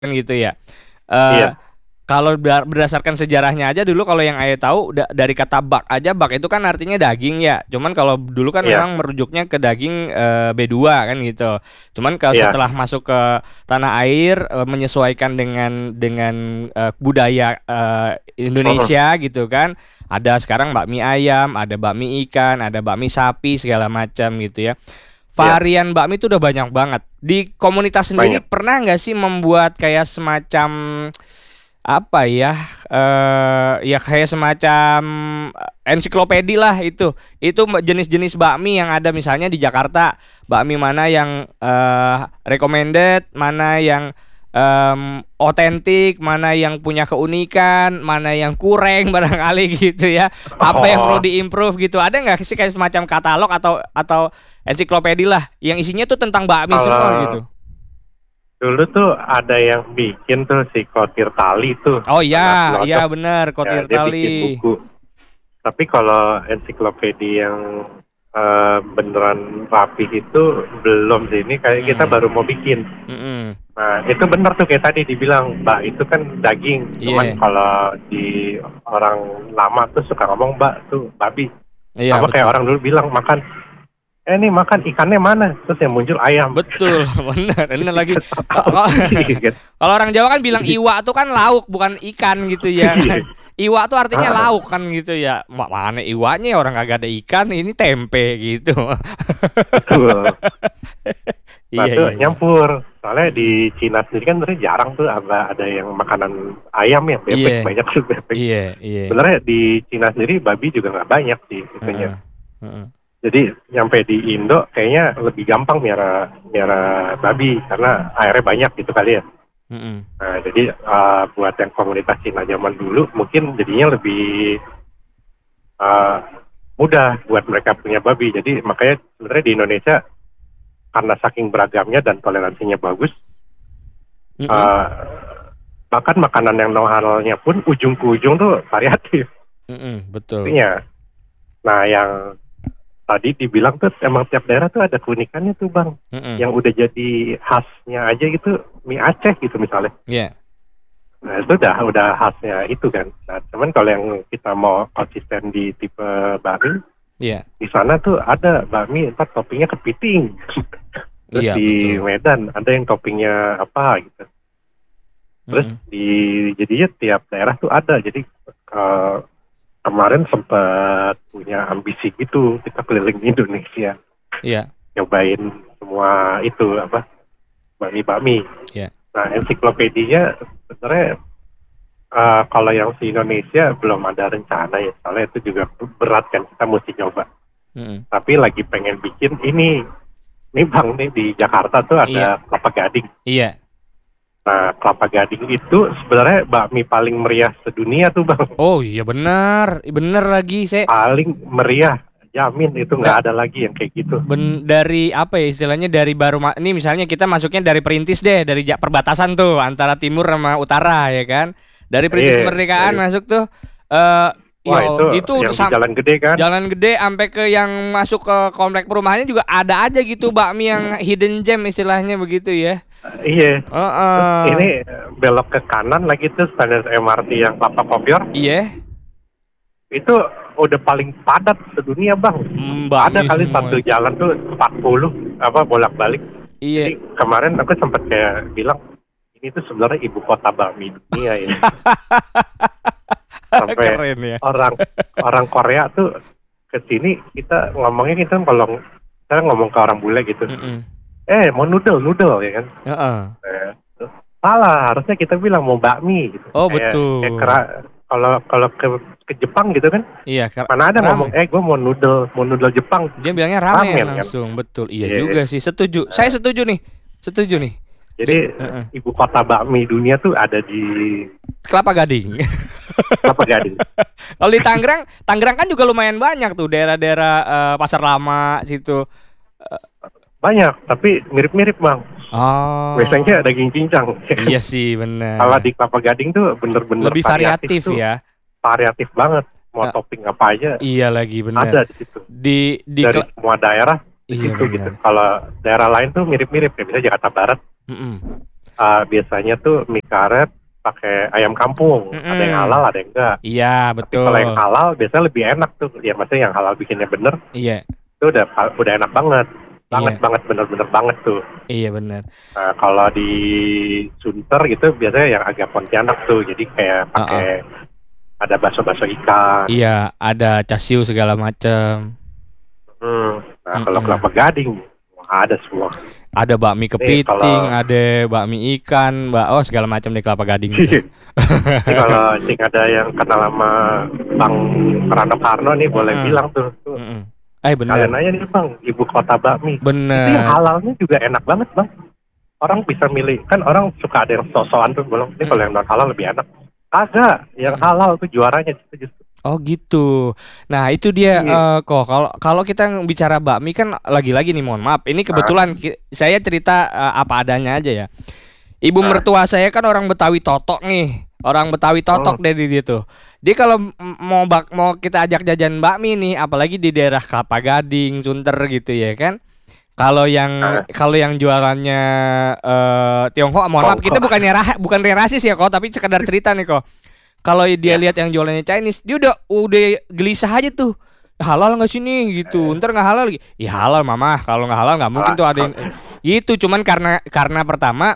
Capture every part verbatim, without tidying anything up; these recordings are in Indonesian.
kan gitu ya. Eh Iya. kalau berdasarkan sejarahnya aja dulu kalau yang Ayah tahu da- dari kata bak aja bak itu kan artinya daging ya. Cuman kalau dulu kan Iya. memang merujuknya ke daging eh, B dua kan gitu. Cuman kalau Iya. setelah masuk ke tanah air eh, menyesuaikan dengan dengan eh, budaya eh, Mhm. Indonesia gitu kan. Ada sekarang bakmi ayam, ada bakmi ikan, ada bakmi sapi segala macam gitu ya. Iya. Varian bakmi itu udah banyak banget. Di komunitas sendiri Banyak. pernah nggak sih membuat kayak semacam apa ya eh ya kayak semacam ensiklopedi lah itu itu jenis-jenis bakmi yang ada misalnya di Jakarta bakmi mana yang eh recommended mana yang em, otentik mana yang punya keunikan mana yang kurang barangkali gitu ya apa yang perlu Oh, diimprove gitu ada nggak sih kayak semacam katalog atau atau ensiklopedi lah yang isinya tuh tentang bakmi semua kalau gitu. dulu tuh ada yang bikin tuh si Kotir Tali tuh, Oh iya anak iya Selodok. benar Ya, Kotir dia Tali. bikin buku. Tapi kalau ensiklopedia yang eh, beneran rapi itu belum sih. Ini kayak kita Mm-mm. baru mau bikin. Mm-mm. Nah, itu benar tuh kayak tadi dibilang, Mbak itu kan daging. Cuman Iya, kalau di orang lama tuh suka ngomong Mbak tuh babi. iya Sama kayak betul. orang dulu bilang makan, eh nih makan ikannya mana? Terus yang muncul ayam. Betul, benar. Ini lagi Kita tahu kalau sendiri kan. kalau orang Jawa kan bilang Jadi, iwa tuh kan lauk bukan ikan gitu ya kan. iya. Iwa tuh artinya Ah, lauk kan gitu ya. Ma- Mana iwanya orang kagak ada ikan, ini tempe gitu. betul. Nah Iya, tuh iya, iya. nyampur. Soalnya di Mm-mm. Cina sendiri kan sebenarnya jarang tuh ada ada yang makanan ayam ya, bebek Iya, banyak tuh bebek. iya, iya. Sebenarnya di Cina sendiri babi juga nggak banyak sih itunya. Heeh. Heeh. Jadi nyampe di Indo kayaknya lebih gampang miara miara babi karena airnya banyak gitu kali ya. Heeh. Nah jadi eh, buat yang komunitas Cina zaman dulu mungkin jadinya lebih eh, mudah buat mereka punya babi. Jadi makanya sebenarnya di Indonesia karena saking beragamnya dan toleransinya bagus, Heeh. eh, bahkan makanan yang non halalnya pun ujung ke ujung tuh variatif. Heeh, betul. Artinya, nah yang tadi dibilang tuh emang tiap daerah tuh ada keunikannya tuh bang, Heeh. yang udah jadi khasnya aja gitu, mie Aceh gitu misalnya. Iya. Nah itu udah udah khasnya itu kan. Nah cuman kalau yang kita mau konsisten di tipe bakmi, Iya. di sana tuh ada bakmi ntar toppingnya kepiting. Terus Iya, di betul. Medan ada yang toppingnya apa gitu. Terus Heeh. di jadinya tiap daerah tuh ada. Jadi eh, kemarin sempat punya ambisi gitu kita keliling Indonesia Iya. nyobain semua itu apa bakmi-bakmi. Iya. Nah ensiklopedinya sebenarnya eh, kalau yang di Indonesia belum ada rencana ya. Soalnya itu juga berat kan kita mesti coba. Heeh. Tapi lagi pengen bikin ini. Nih bang nih di Jakarta tuh Iya. ada Kelapa Gading. Iya. Nah, Kelapa Gading itu sebenarnya bakmi paling meriah sedunia tuh, Bang. Oh iya benar, benar lagi saya Paling meriah, jamin itu da, nggak ada lagi yang kayak gitu. ben, dari apa ya istilahnya dari baru ma- ini misalnya kita masuknya dari Perintis deh dari ja- perbatasan tuh antara timur sama utara ya kan. Dari Perintis Iya, Kemerdekaan dari masuk tuh eh wah yo itu itu yang di sam- Jalan Gede kan? jalan gede sampai ke yang masuk ke komplek perumahannya juga ada aja gitu bakmi yang hidden gem istilahnya begitu ya. Eh, iya. Terus Heeh. ini eh, belok ke kanan lagi tuh stasiun M R T yang Kelapa Kopior Iya, itu udah paling padat sedunia, Bang. mm, Ada bakmi kali semua. satu jalan tuh empat puluh apa bolak-balik. Iya. Jadi kemarin aku sempat kayak bilang ini tuh sebenarnya ibu kota bakmi dunia ya. Sampai Keren ya. orang orang Korea tuh ke sini kita ngomongnya kita kalau kita ngomong ke orang bule gitu, Mm-mm. eh mau noodle noodle ya kan, Heeh. eh, terus, salah harusnya kita bilang mau bakmi gitu. Oh Kayak, betul. kayak kera- kalau kalau ke ke Jepang gitu kan, Iya, kar- mana ada rame. ngomong eh gue mau noodle mau noodle Jepang, Dia bilangnya ramen ramen kan. langsung, betul. Iya Iya. juga sih, setuju. Saya setuju nih, setuju nih. Jadi Be- heeh. ibu kota bakmi dunia tuh ada di Kelapa Gading. Kelapa Gading. Kalau di Tangerang, Tangerang kan juga lumayan banyak tuh daerah-daerah eh, Pasar Lama situ. Banyak tapi mirip-mirip bang. Oh. Biasanya daging cincang. Iya sih, benar. Kalau di Kelapa Gading tuh bener-bener Lebih variatif tuh, ya. variatif banget. Mau Eh, topping apa aja iya lagi benar. ada di situ. Di di Dari Kel- semua daerah di Iya situ gitu. benar. Kalau daerah lain tuh mirip-mirip ya, misalnya Jakarta Barat Mm-mm. uh, biasanya tuh mie karet pakai ayam kampung, Mm-mm. ada yang halal, ada yang enggak. Iya, Tapi betul. kalau yang halal biasanya lebih enak tuh. Ya maksudnya yang halal bikinnya bener, Iya, itu udah udah enak banget. Banget iya, banget bener-bener banget tuh. iya benar. Nah, kalau di Sunter gitu biasanya yang agak Pontianak tuh. Jadi kayak pakai Uh-uh. ada bakso-bakso ikan. Iya, ada casiu segala macam. Hmm. Nah, kalau Mm-mm. kelapa gading ada semua. Ada bakmi kepiting, kalau- ada bakmi ikan, mbak, oh segala macam di Kelapa Gading itu. Ini kalau Cing ada yang kenal sama Bang Rano Karno nih boleh Mm-mm. bilang tuh. tuh. Mm-mm. Eh Kalian bener, aja nih Bang, ibu kota bakmi. Itu yang bener. halalnya juga enak banget Bang. Orang bisa milih, kan orang suka ada yang sok-sokan tuh bilang, ini kalau yang non halal lebih enak. Kagak, yang halal tuh juaranya justru. Oh gitu. Nah itu dia Iya. eh, kok kalau kalau kita bicara bakmi kan lagi-lagi nih mohon maaf. Ini kebetulan ki- saya cerita eh, apa adanya aja ya. Ibu Ah. mertua saya kan orang Betawi totok nih. Orang Betawi totok Hmm. deh di dia tuh. Dia kalau m- mau bak mau kita ajak jajan bakmi nih, apalagi di daerah Kelapa Gading, Sunter gitu ya kan. Kalau yang Ah. kalau yang jualannya eh, Tionghoa, mohon maaf kita Tionghoa. bukannya rah, bukan rasis ya kok, tapi sekedar cerita nih kok. Kalau dia Ya. lihat yang jualannya Chinese, dia udah udah gelisah aja tuh. Halal nggak sini gitu, ntar nggak halal lagi. Ya halal mama, kalau nggak halal nggak mungkin tuh ada yang gitu. Cuman karena karena pertama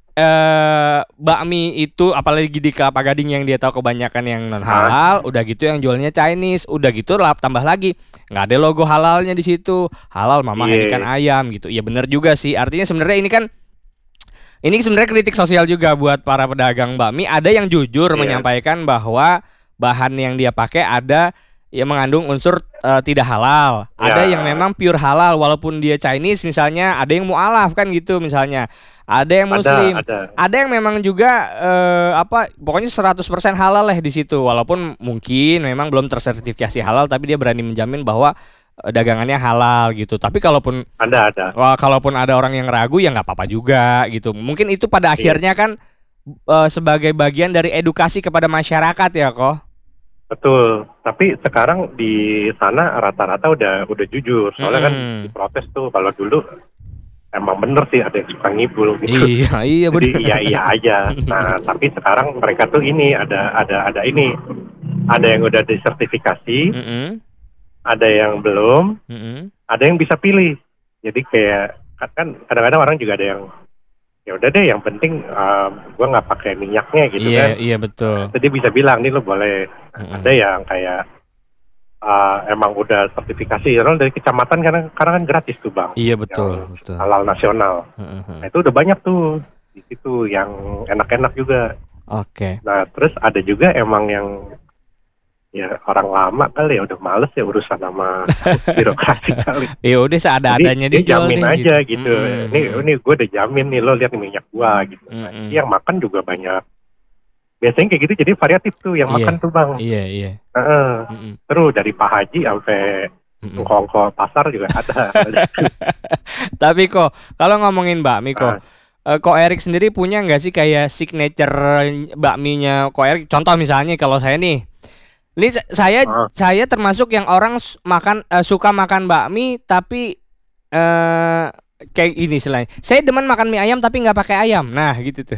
eh bakmi itu apalagi di Kelapa Gading yang dia tahu kebanyakan yang non halal, udah gitu yang jualnya Chinese, udah gitu lah tambah lagi nggak ada logo halalnya di situ. Halal mama Iya. ini kan ayam gitu. Ya bener juga sih. Artinya sebenarnya ini kan ini sebenarnya kritik sosial juga buat para pedagang bakmi. Ada yang jujur Iya. menyampaikan bahwa bahan yang dia pakai ada yang mengandung unsur eh, tidak halal. Ada Ya. yang memang pure halal walaupun dia Chinese misalnya, ada yang mualaf kan gitu misalnya. Ada yang muslim. Ada, ada. Ada yang memang juga eh, apa pokoknya seratus persen halal lah di situ walaupun mungkin memang belum tersertifikasi halal tapi dia berani menjamin bahwa eh, dagangannya halal gitu. Tapi kalaupun Ada, ada. wah, kalaupun ada orang yang ragu ya nggak apa-apa juga gitu. Mungkin itu pada Iya. akhirnya kan eh, sebagai bagian dari edukasi kepada masyarakat ya kok. Betul. Tapi sekarang di sana rata-rata udah udah jujur. Soalnya kan Mm-mm. diprotes tuh. Kalau dulu emang bener sih ada yang suka ngibul gitu. Iya, iya Jadi benar. iya iya aja. Nah, tapi sekarang mereka tuh ini ada ada ada ini. Ada yang udah disertifikasi, Mm-mm, ada yang belum, mm-mm. ada yang bisa pilih. Jadi kayak kan kadang-kadang orang juga ada yang ya udah deh yang penting um, gua nggak pakai minyaknya gitu Iya, kan. iya betul. Jadi bisa bilang nih lo boleh. Mm-mm. Ada yang kayak uh, emang udah sertifikasi karena dari kecamatan karena karena kan gratis tuh Bang. Iya betul, Yang betul. halal nasional. Mm-mm. Nah, itu udah banyak tuh di situ yang enak-enak juga. Oke. Nah, terus ada juga emang yang ya orang lama kali ya udah males ya urusan sama birokrasi kali. Ya udah seadanya Jadi dia dijual jamin deh, aja gitu. gitu. Mm-mm. Ini ini gue udah jamin nih lo lihat nih minyak gua gitu. Nah, Mm-mm. yang makan juga banyak. Biasanya kayak gitu jadi variatif tuh yang Iya. makan tuh Bang. Iya, iya. Heeh. Mm-mm. Terus dari Pak Haji sampai Mm-mm. kongko pasar juga ada. Tapi kok kalau ngomongin bakmi kok, Ah. eh, kok Erik sendiri punya nggak sih kayak signature bakminya kok Erik? Contoh misalnya kalau saya nih, ini sa- saya Ah. saya termasuk yang orang s- makan eh, suka makan bakmi tapi eh kayak ini selain saya demen makan mie ayam tapi nggak pakai ayam. Nah gitu tuh.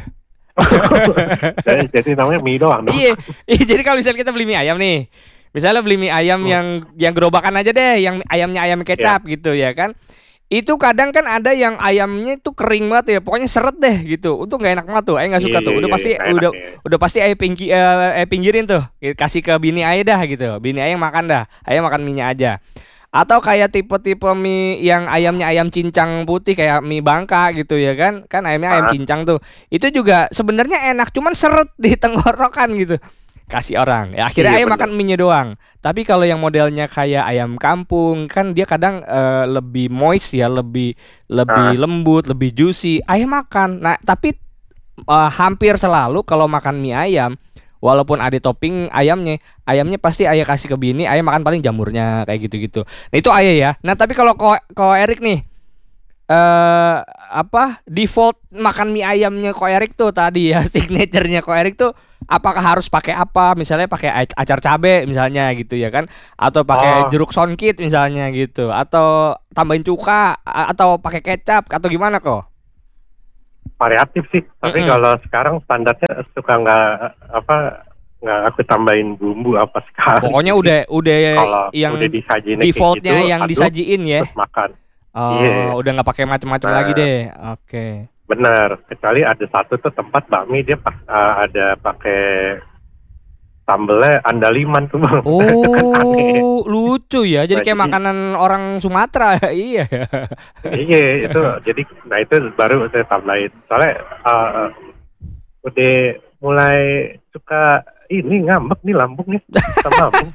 jadi, jadi namanya mie doang dong. Iya, iya, jadi kalau misalnya kita beli mie ayam nih, misalnya beli mie ayam Hmm. yang yang gerobakan aja deh, yang ayamnya ayam kecap gitu ya kan. Itu kadang kan ada yang ayamnya itu kering banget ya, pokoknya seret deh gitu. Itu nggak enak banget tuh, ayah nggak suka Iya, tuh. Udah iya, pasti iya, nggak udah enak ya. udah pasti ayah pinggi, eh, ayah pinggirin tuh, kasih ke bini ayah dah gitu. Bini ayah makan dah, ayah makan mie-nya aja. Atau kayak tipe-tipe mie yang ayamnya ayam cincang putih kayak mie Bangka gitu ya kan. Kan ayamnya ayam Ah. cincang tuh. Itu juga sebenarnya enak cuman seret di tenggorokan gitu. Kasih orang. Ya akhirnya Iya, ayam bener. makan mie-nya doang. Tapi kalau yang modelnya kayak ayam kampung kan dia kadang eh, lebih moist ya, lebih lebih Ah. lembut, lebih juicy. Ayam makan. Nah, tapi eh, hampir selalu kalau makan mie ayam walaupun ada topping ayamnya, ayamnya pasti ayah kasih ke bini, ayah makan paling jamurnya kayak gitu-gitu. Nah itu ayah ya. Nah tapi kalau ko ko Erik nih, eh apa default makan mie ayamnya ko Erik tuh tadi ya signaturenya ko Erik tuh, apakah harus pakai apa? Misalnya pakai a- acar cabe misalnya gitu ya kan? Atau pakai Oh. jeruk songkit misalnya gitu? Atau tambahin cuka? A- Atau pakai kecap? Atau gimana kok? variatif sih. Tapi Mm-mm. kalau sekarang standarnya suka nggak apa nggak aku tambahin bumbu apa sekali. Pokoknya Jadi udah udah kalau yang udah disajiin kayak defaultnya gitu, yang aduk disajiin ya. terus makan. Iya, Oh, udah nggak pakai macam-macam lagi nah deh. Oke. benar. Kecuali ada satu tuh tempat bakmi dia pak, eh, ada pakai sambelnya andaliman tuh bang. Itu kan aneh. Oh, lucu ya. Jadi Nah kayak jadi makanan orang Sumatera. Iya. iya itu jadi nah itu baru saya tambahin. Soalnya eh, udah mulai suka ini ngambek nih lambung nih sama lambung.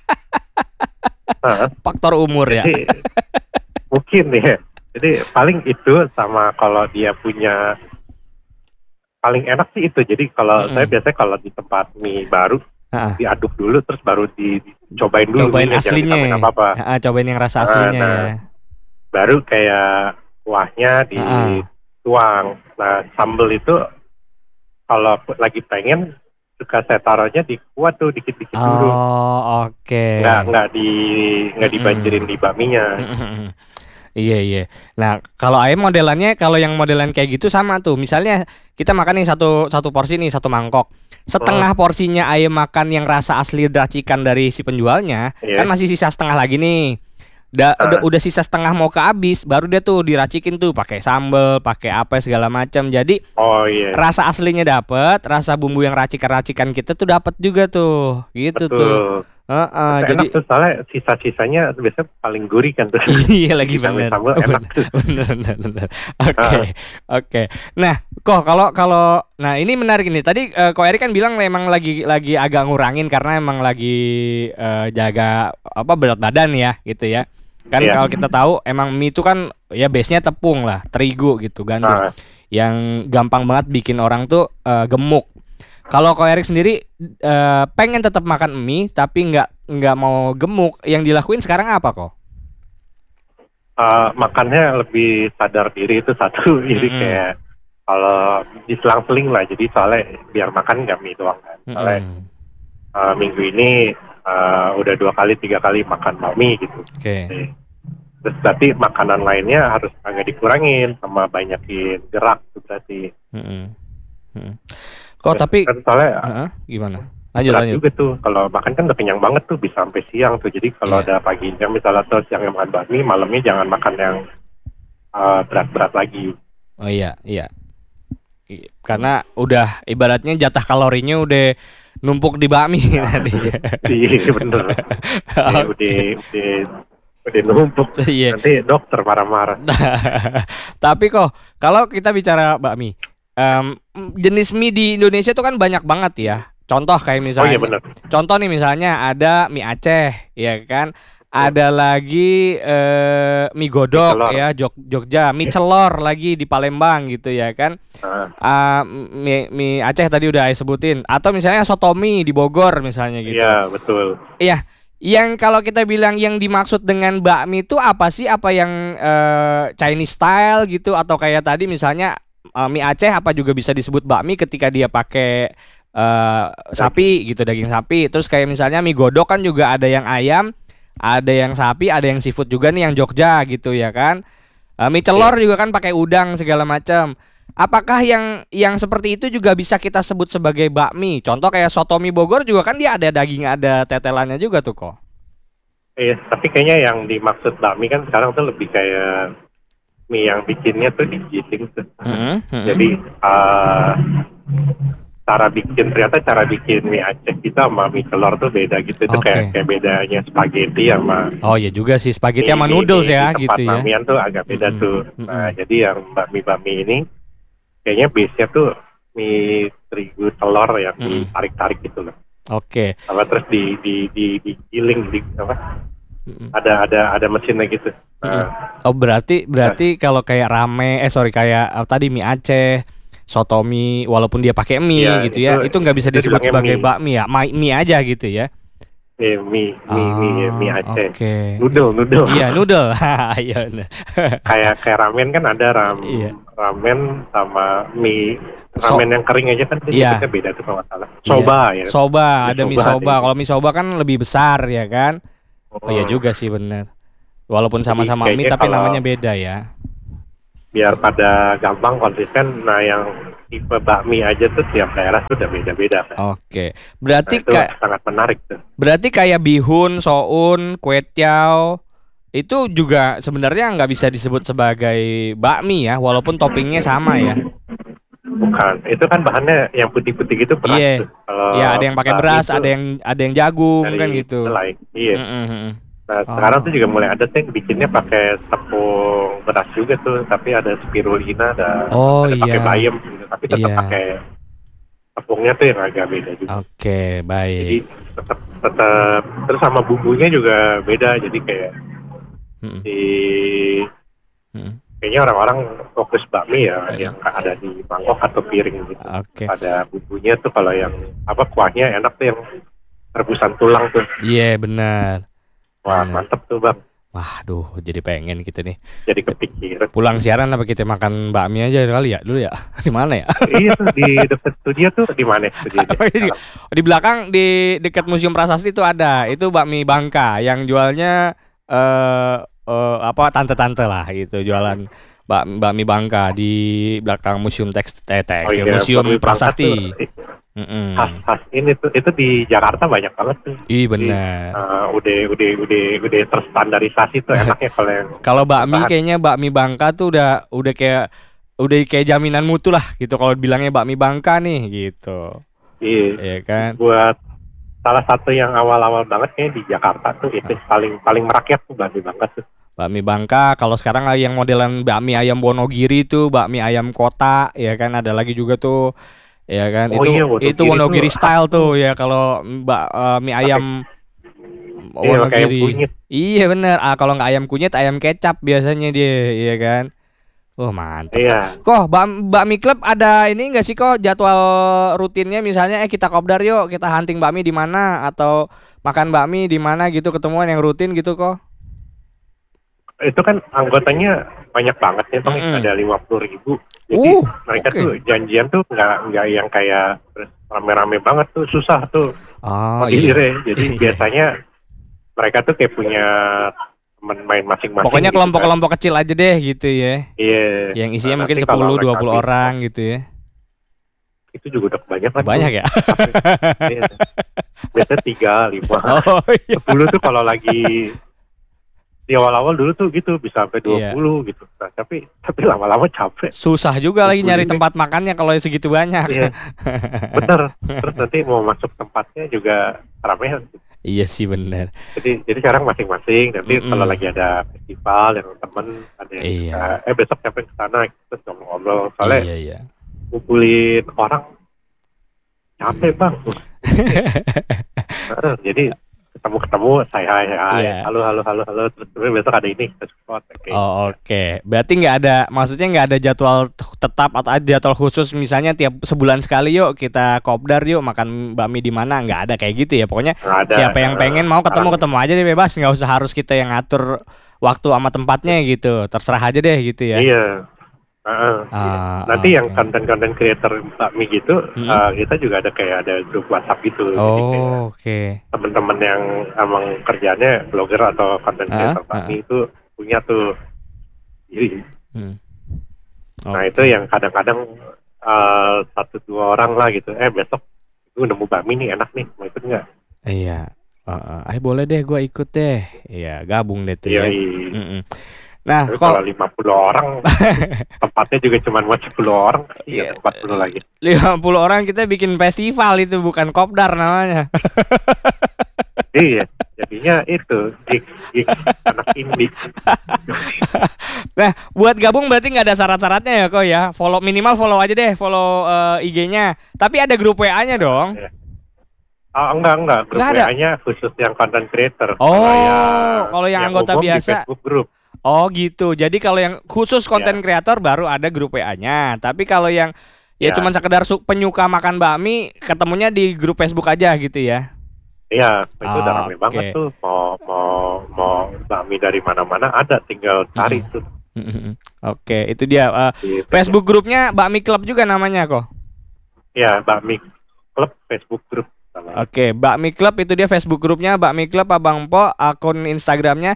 Nah, Faktor umur ya. jadi mungkin ya. Jadi paling itu sama kalau dia punya paling enak sih itu. Jadi kalau Mm-mm. saya biasanya kalau di tempat mie baru Ah, diaduk dulu terus baru di- dicobain dulu cobain mie-nya, jangan ditambahin aslinya. apa-apa. Ah, cobain yang rasa Nah, aslinya nah, ya. baru kayak kuahnya Ah, dituang. Nah, sambel itu kalau lagi pengen suka saya taruhnya di kuah tuh dikit-dikit dulu. oh, oke. Nggak nggak di nggak Mm-mm. dibanjirin di bakminya. Mm-mm. Iya iya. Nah kalau ayam modelannya kalau yang modelan kayak gitu sama tuh. Misalnya kita makan nih satu satu porsi nih satu mangkok. Hmm, Setengah porsinya ayam makan yang rasa asli racikan dari si penjualnya, kan iya. masih sisa setengah lagi nih. Da- udah, Nah, udah sisa setengah mau ke habis, baru dia tuh diracikin tuh pakai sambel, pakai apa segala macam. Jadi oh iya, rasa aslinya dapet, rasa bumbu yang racikan-racikan kita tuh dapat juga tuh, gitu tuh. betul. Heeh, Terus jadi enak tuh soalnya sisa-sisanya biasanya paling gurih kan tuh. iya lagi Ditambah bener, sambal enak bener, tuh. bener, bener, bener. Oke, Ah, oke. Nah, kok kalau kalau, nah ini menarik ini. Tadi eh, Ko Erik kan bilang memang lagi lagi agak ngurangin karena emang lagi eh, jaga apa berat badan ya, gitu ya. Kan iya. kalau kita tahu emang mie itu kan ya base-nya tepung lah, terigu gitu, gandum, Ah, yang gampang banget bikin orang tuh eh, gemuk. Kalau Ko Erik sendiri eh, pengen tetap makan mie tapi nggak nggak mau gemuk, yang dilakuin sekarang apa kok? ah, makannya lebih sadar diri itu satu. Jadi Mm-mm. kayak kalau diselang-seling lah. Jadi soalnya biar makan nggak mie doang kan. Soalnya Mm-mm. ah, minggu ini ah, udah dua kali tiga kali makan bakmi gitu. Oke. Jadi, terus berarti makanan lainnya harus agak dikurangin sama banyakin gerak tuh berarti. Mm-mm. Mm-mm. Kok Terus tapi kan soalnya Heeh, gimana? Lanjut berat lanjut. juga tuh kalau makan kan udah kenyang banget tuh bisa sampai siang tuh. Jadi kalau Iya. ada paginya misalnya terus siangnya makan bakmi, malamnya jangan makan yang uh, berat-berat lagi. Oh iya, iya. I- Karena udah ibaratnya jatah kalorinya udah numpuk di bakmi tadi. Iya bener. Udah, udah, Oke. udah, udah numpuk. Iya. Nanti dokter marah-marah. Tapi kok kalau kita bicara bakmi, em, jenis mie di Indonesia tuh kan banyak banget ya. Contoh kayak Oh iya misalnya, bener. contoh nih misalnya ada mie Aceh, ya kan? Ya, Ada lagi eh, mie mie godok telur. ya, Jog Jogja, mie celor lagi di Palembang gitu ya kan? Nah, Ah, mie, mie Aceh tadi udah saya sebutin. Atau misalnya soto mie di Bogor misalnya gitu. iya betul. Iya, yang kalau kita bilang yang dimaksud dengan bakmi itu apa sih? Apa yang eh, Chinese style gitu atau kayak tadi misalnya eh, mie Aceh apa juga bisa disebut bakmi ketika dia pakai eh, sapi gitu, daging sapi. Terus kayak misalnya mie godok kan juga ada yang ayam, ada yang sapi, ada yang seafood juga nih yang Jogja gitu ya kan. Eh, mie celor Iya. juga kan pakai udang segala macam. Apakah yang yang seperti itu juga bisa kita sebut sebagai bakmi? Contoh kayak soto mie Bogor juga kan dia ada daging, ada tetelannya juga tuh kok. Iya, tapi kayaknya yang dimaksud bakmi kan sekarang tuh lebih kayak mie yang bikinnya tuh digiling tuh. Mm-mm, mm-mm. Jadi uh, cara bikin ternyata cara bikin mie Aceh kita sama mie telur tuh beda gitu. Itu Oke. kayak kayak bedanya spaghetti sama Oh iya juga sih spaghetti mie, sama mie- noodles mie ya di tempat gitu ya. Mamian tuh agak beda Mm-mm, tuh. mm-mm. Nah, jadi yang bakmi-bakmi ini kayaknya base-nya tuh mie terigu telur yang Mm-mm. ditarik-tarik gitu loh. Oke. Sama terus di di di digiling di apa? Mm-mm. Ada ada ada mesinnya gitu. Mm-mm. Nah, Oh berarti berarti kalau kayak rame eh sorry kayak eh, tadi mie Aceh, soto mie walaupun dia pakai mie iya, gitu ya, itu- itu nggak bisa itu disebut bilangnya sebagai mie. bakmi ya, Ma- mie aja gitu ya. eh, mie mie mie mie Ah, Aceh. oke. Noodle noodle. Iya noodle. Iya bener. kayak kayak ramen kan ada ram Iya. ramen sama mie So- ramen yang kering aja kan Iya. disebutnya beda tuh kalau nggak salah. Soba Iya. ya. Soba, Mie ada mie soba soba. ada. Kalau mie soba kan lebih besar ya kan? Oh iya Hmm. juga sih bener. Walaupun Jadi sama-sama mie kayaknya tapi kalau- namanya beda ya. biar pada gampang konsisten. Nah yang tipe bakmi aja tuh tiap daerah tuh udah beda-beda kan. Oke. Berarti Nah, itu kayak sangat menarik tuh. berarti kayak bihun, soun, kue tiaw itu juga sebenarnya nggak bisa disebut sebagai bakmi ya, walaupun toppingnya sama ya. Bukan, itu kan bahannya yang putih-putih gitu beras Iya. tuh. Kalau Iya, ada yang pakai bakmi beras, tuh ada yang ada yang jagung dari kan gitu. selai. Iya. Mm-mm. Nah Oh. sekarang tuh juga mulai ada tuh yang bikinnya pakai tepung beras juga tuh, tapi ada spirulina, ada Oh, ada pakai iya. bayam gitu, tapi tetap Iya. pakai tepungnya tuh yang agak beda juga. Oke, Jadi baik. tetap tetap terus sama bumbunya juga beda. Jadi kayak Mm-mm. di Mm-mm. kayaknya orang-orang fokus bakmi ya Mm-mm. yang ada di mangkok atau piring gitu. Oke. Ada bumbunya tuh, kalau yang apa kuahnya enak tuh yang rebusan tulang tuh. Iya, benar. Wah Benar. mantep tuh bang. Wah, duh, jadi pengen kita nih. Jadi kepikiran. Pulang siaran apa kita makan bakmi aja kali ya dulu ya? Di mana ya? Iya tuh di dekat studio tuh di mana studionya? Di belakang di dekat Museum Prasasti itu ada. Itu bakmi Bangka yang jualnya eh eh, apa tante-tante lah gitu, jualan bak bakmi Bangka di belakang Museum Teks eh, Tekstil, Oh iya, Museum bakmi Bangka Prasasti. tuh, Mm-mm. khas khas ini tuh itu di Jakarta banyak banget tuh. Ih, Jadi, benar. eh, udah udah udah udah terstandarisasi tuh enaknya kalau yang Kalau bakmi bahan. kayaknya bakmi Bangka tuh udah udah kayak udah kayak jaminan mutu lah gitu kalau bilangnya bakmi Bangka nih gitu. Iya. Iya kan? Buat salah satu yang awal-awal banget kayaknya di Jakarta tuh itu paling paling merakyat tuh bakmi Bangka tuh. Bakmi Bangka, kalau sekarang yang modelan bakmi ayam Wonogiri tuh, bakmi ayam kota, ya kan ada lagi juga tuh, ya kan Oh itu iya, Wonogiri itu Wonogiri tuh style tuh ya kalau mbak eh, mie ayam Iya, pakai ayam Wonogiri. kunyit. Iya bener. Ah kalau nggak ayam kunyit, ayam kecap biasanya dia, iya kan. Oh mantep. Iya. Kok bak bakmi klub ada ini nggak sih kok jadwal rutinnya, misalnya eh kita kopdar yuk, kita hunting bakmi di mana atau makan bakmi di mana gitu, ketemuan yang rutin gitu kok. Itu kan anggotanya banyak banget ya bang, Mm-mm. ada lima puluh ribu. Jadi Uh, mereka oke. tuh janjian tuh nggak nggak yang kayak rame-rame banget tuh, susah tuh Oh modilnya. iya. Jadi Iya. biasanya mereka tuh kayak punya teman main masing-masing. Pokoknya gitu kan. kelompok-kelompok kecil aja deh gitu ya. Iya. Yang isinya Nah, mungkin nanti kalau sepuluh dua mereka puluh bisa, orang gitu ya. itu juga udah banyak kan. Banyak ya? Iya. Biasanya tiga, lima, Oh iya. sepuluh tuh kalau lagi di awal-awal dulu tuh gitu bisa sampai Iya. dua puluh gitu. Nah, tapi tapi lama-lama capek. Susah juga lagi nyari Ini. tempat makannya kalau segitu banyak. Iya. Bener. Terus nanti mau masuk tempatnya juga ramean. Iya sih benar. Jadi jadi sekarang masing-masing. Nanti Mm-mm. kalau lagi ada festival yang temen ada yang Iya. eh, eh besok siapa yang kesana, terus ngobrol. Soalnya Iya iya. ngumpulin orang capek bang. Nah, jadi ketemu-ketemu saya hai hai Iya. halo halo halo halo terus kemudian besok ada ini kita support. Oke. Oh oke. Berarti nggak ada, maksudnya nggak ada jadwal t- tetap atau ada jadwal khusus, misalnya tiap sebulan sekali yuk kita kopdar yuk makan bakmi di mana, nggak ada kayak gitu ya. Pokoknya Nggak ada. siapa yang Eh, pengen mau ketemu sekarang- ketemu aja deh, bebas, nggak usah harus kita yang ngatur waktu sama tempatnya gitu, terserah aja deh gitu ya. Iya. Heeh, Ah, iya. Nanti yang oke. konten-konten creator bakmi gitu, Mm-mm. eh, kita juga ada kayak ada grup WhatsApp gitu. Jadi kayak Oh oke. teman-teman yang emang kerjanya blogger atau content Ah, creator bakmi itu punya tuh. Jadi, Hmm. nah Oke. itu yang kadang-kadang eh, satu dua orang lah gitu. Eh besok gue nemu bakmi nih enak nih, mau ikut nggak? Iya. Heeh. Eh boleh deh, gua ikut deh. Iya, gabung deh tuh Iya. ya. iya. Mm-mm. Nah, Tapi kok kalau lima puluh orang, tempatnya juga cuma buat sepuluh orang, iya Iya. empat puluh lagi. lima puluh orang kita bikin festival, itu bukan kopdar namanya. Iya, jadinya itu gig gig anak indie. Nah, buat gabung berarti nggak ada syarat-syaratnya ya kok ya. Follow, minimal follow aja deh, follow eh, I G-nya. Tapi ada grup W A-nya dong. Oh, enggak enggak, grup Nggak ada? W A-nya khusus yang content creator. Oh, kalau yang anggota umum di biasa. Facebook group. Oh gitu. Jadi kalau yang khusus konten Ya. kreator baru ada grup W A-nya. Tapi kalau yang ya, Ya. cuman sekedar su- penyuka makan bakmi, ketemunya di grup Facebook aja gitu ya. Iya, itu udah Ah, rame oke. banget tuh. Mau mau mau bakmi dari mana-mana ada, tinggal cari Mm-mm. tuh. Oke, itu dia. Eh, Di Facebook grupnya Bakmi Club juga namanya kok. Ya, bakmi klub Facebook group. Sama. Oke, Bakmi Club itu dia Facebook grupnya Bakmi Club Abang Po, akun Instagramnya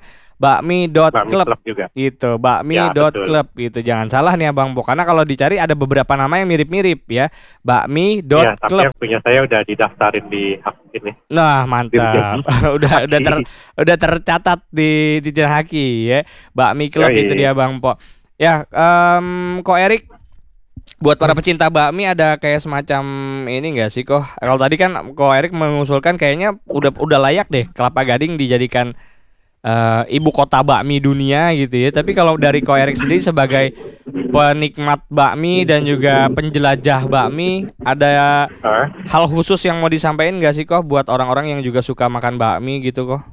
bakmi dot Bakmi club. Club juga. Itu bakmi dot club itu jangan salah nih Abang Po, karena kalau dicari ada beberapa nama yang mirip-mirip ya. bakmi Iya, dot tapi club. yang punya saya udah didaftarin di hak ini. Nah, mantap. udah udah ter, udah tercatat di di Haki ya. Bakmi Club Yoi. itu dia Bang Po. Ya, em, Ko Erik, buat para pecinta bakmi ada kayak semacam ini enggak sih kok? Kalau tadi kan Ko Erik mengusulkan kayaknya udah udah layak deh Kelapa Gading dijadikan uh, ibu kota bakmi dunia gitu ya. Tapi kalau dari Ko Erik sendiri sebagai penikmat bakmi dan juga penjelajah bakmi, ada Hah? hal khusus yang mau disampaikan nggak sih kok buat orang-orang yang juga suka makan bakmi gitu kok?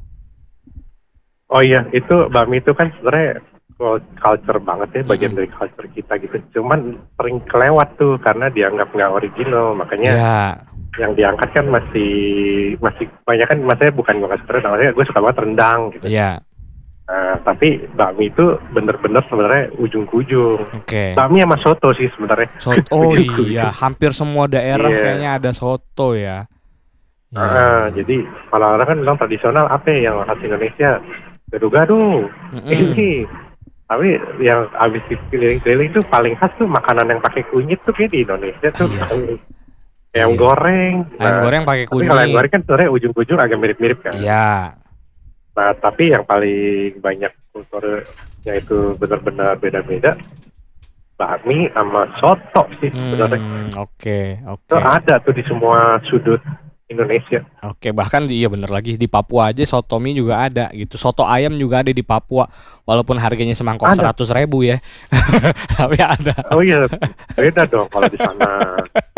Oh iya, itu bakmi itu kan sebenarnya culture banget ya, bagian Mm-mm. dari culture kita gitu. Cuman sering kelewat tuh karena dianggap nggak original, makanya Ya, yang diangkat kan masih masih banyak kan, maksudnya bukan gue kasih terus, maksudnya gue suka banget rendang gitu. ya, Nah, tapi bakmi itu bener-bener sebenarnya ujung ke ujung. oke. Bakmi sama soto sih sebenarnya. Soto, oh Ujung ke iya, ujung. hampir semua daerah Iya. kayaknya ada soto ya. Iya. Ah, jadi kalau orang kan bilang tradisional apa ya, yang khas Indonesia, gado-gado, Mm-mm. ini. Tapi yang abis keliling-keliling tuh paling khas tuh makanan yang pakai kunyit tuh kayak di Indonesia tuh. Iya. Ayam Iya. goreng. Ayam Nah, goreng pakai tapi kalau ayam kunyit. goreng kan sebenarnya ujung-ujung agak mirip-mirip kan. Iya. Nah, tapi yang paling banyak kulturnya itu benar-benar beda-beda, bakmi sama soto sih sebenarnya. Hmm, oke, Itu oke. ada tuh di semua sudut Indonesia. Oke, bahkan di- iya bener lagi di Papua aja soto mie juga ada gitu. Soto ayam juga ada di Papua. Walaupun harganya semangkok Ada. seratus ribu ya. Tapi ada. Oh iya, beda dong kalau di sana.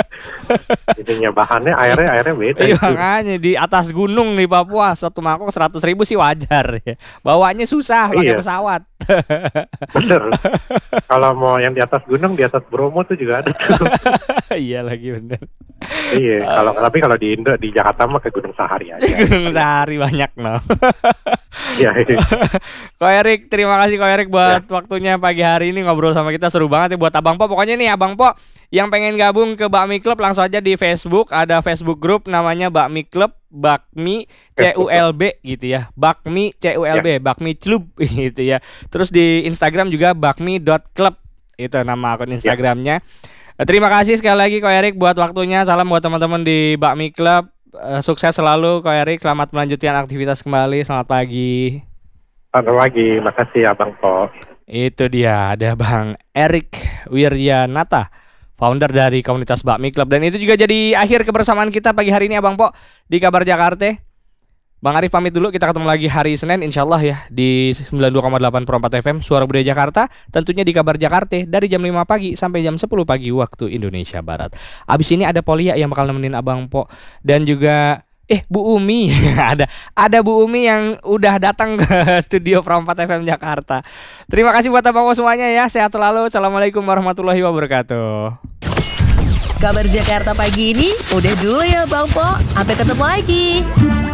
Ininya bahannya airnya airnya beda Iya itu. makanya di atas gunung di Papua satu mangkok seratus ribu sih wajar ya. Bawanya susah pakai Iya. pesawat. Bener. Kalau mau yang di atas gunung, di atas Bromo tuh juga ada tuh. Iya lagi bener. Iya, kalau tapi kalau di Indo, di Jakarta mah ke Gunung Sahari aja. Gunung Sahari banyak no. Iya, iya. Ko Erik, terima kasih Ko Erik buat waktunya pagi hari ini ngobrol sama kita, seru banget ya buat Abang Po. Pokoknya nih Abang Po yang pengen gabung ke Bakmi Club langsung aja di Facebook, ada Facebook group namanya Bakmi Club, Bakmi C U L B gitu ya. Bakmi C U L B, Bakmi Club gitu ya. Terus di Instagram juga bakmi dot club. Itu nama akun Instagramnya. Eh, Terima kasih sekali lagi Ko Erik buat waktunya. Salam buat teman-teman di Bakmi Club. Eh, Sukses selalu Ko Erik. Selamat melanjutkan aktivitas kembali. Selamat pagi. Satu lagi, makasih Abang Po. Itu dia, ada Bang Erik Wiryanata, founder dari komunitas Bakmi Club. Dan itu juga jadi akhir kebersamaan kita pagi hari ini Abang Po di Kabar Jakarta. Bang Arif pamit dulu, kita ketemu lagi hari Senin insyaallah ya di sembilan puluh dua koma delapan per empat F M Suara Budaya Jakarta. Tentunya di Kabar Jakarta dari jam lima pagi sampai jam sepuluh pagi waktu Indonesia Barat. Abis ini ada Polia yang bakal nemenin Abang Po. Dan juga Eh Bu Umi ada ada Bu Umi yang udah datang ke studio Pro empat F M Jakarta. Terima kasih buat Abang Po semuanya ya. Sehat selalu. Assalamualaikum warahmatullahi wabarakatuh. Kabar Jakarta pagi ini udah dulu ya Bang Po. Sampai ketemu lagi.